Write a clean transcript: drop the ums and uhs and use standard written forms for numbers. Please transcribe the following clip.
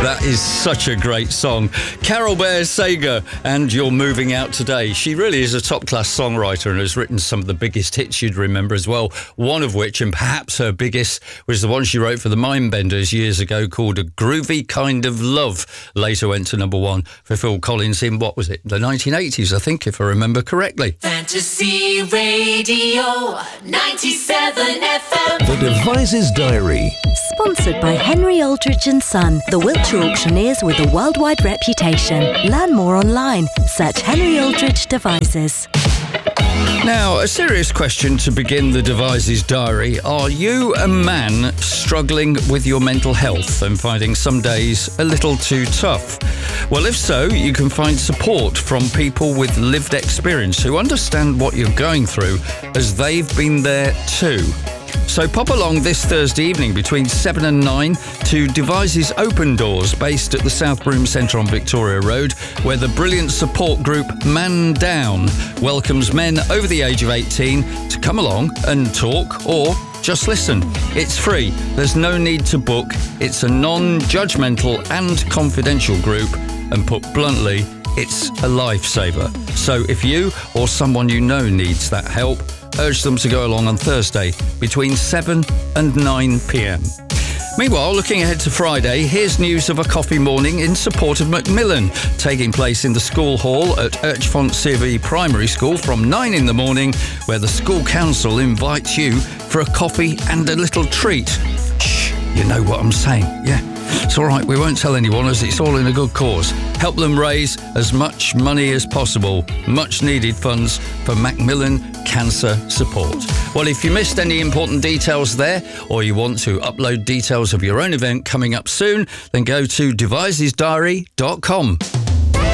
That is such a great song. Carol Bayer Sager and You're Moving Out Today. She really is a top-class songwriter and has written some of the biggest hits you'd remember as well. One of which, and perhaps her biggest, was the one she wrote for the Mindbenders years ago called A Groovy Kind of Love. Later went to number one for Phil Collins in, what was it, the 1980s, I think, if I remember correctly. Fantasy Radio 97 FM. The Devices Diary. Sponsored by Henry Aldridge & Son, the Wiltshire auctioneers with a worldwide reputation. Learn more online. Search Henry Aldridge Devices. Now, a serious question to begin the Devices Diary. Are you a man struggling with your mental health and finding some days a little too tough? Well, if so, you can find support from people with lived experience who understand what you're going through, as they've been there too. So pop along this Thursday evening between 7 and 9 to Devices Open Doors, based at the South Broome Centre on Victoria Road, where the brilliant support group Man Down welcomes men over the age of 18 to come along and talk or just listen. It's free. There's no need to book. It's a non-judgmental and confidential group, and put bluntly, it's a lifesaver. So if you or someone you know needs that help, urge them to go along on Thursday between 7 and 9 p.m. Meanwhile, looking ahead to Friday, here's news of a coffee morning in support of Macmillan, taking place in the school hall at Urchfont CV Primary School from 9 in the morning, where the school council invites you for a coffee and a little treat. Shh, you know what I'm saying, yeah? It's all right, we won't tell anyone, as it's all in a good cause. Help them raise as much money as possible. Much needed funds for Macmillan Cancer Support. Well, if you missed any important details there, or you want to upload details of your own event coming up soon, then go to devicesdiary.com.